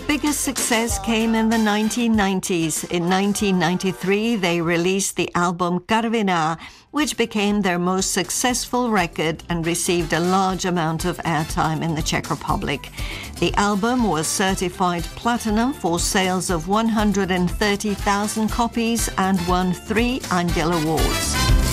biggest success came in the 1990s. In 1993, they released the album Karviná, which became their most successful record and received a large amount of airtime in the Czech Republic. The album was certified platinum for sales of 130,000 copies and won 3 Anděl Awards.